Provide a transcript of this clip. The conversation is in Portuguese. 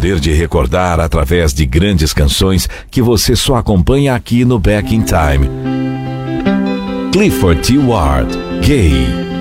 poder de recordar através de grandes canções que você só acompanha aqui no Back in Time. Clifford T. Ward, Gay.